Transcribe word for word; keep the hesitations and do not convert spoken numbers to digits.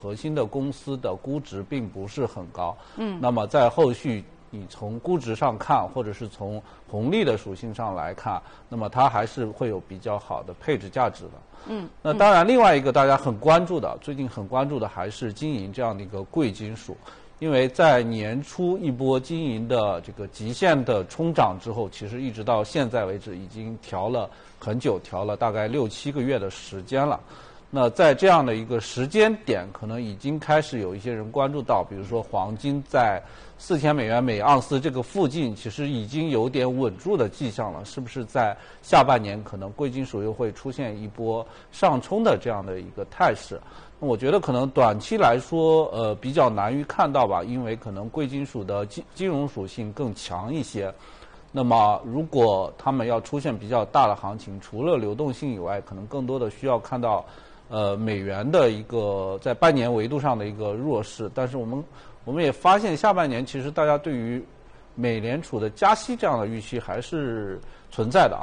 核心的公司的估值并不是很高。嗯，那么在后续你从估值上看，或者是从红利的属性上来看，那么它还是会有比较好的配置价值的。嗯，那当然，另外一个大家很关注的，最近很关注的还是金银这样的一个贵金属。因为在年初一波金银的这个极限的冲涨之后，其实一直到现在为止已经调了很久，调了大概六七个月的时间了。那在这样的一个时间点，可能已经开始有一些人关注到，比如说黄金在四千美元每盎司这个附近，其实已经有点稳住的迹象了。是不是在下半年可能贵金属又会出现一波上冲的这样的一个态势？我觉得可能短期来说，呃，比较难于看到吧，因为可能贵金属的金金融属性更强一些。那么，如果他们要出现比较大的行情，除了流动性以外，可能更多的需要看到，呃，美元的一个在半年维度上的一个弱势。但是我们我们也发现，下半年其实大家对于美联储的加息这样的预期还是存在的啊。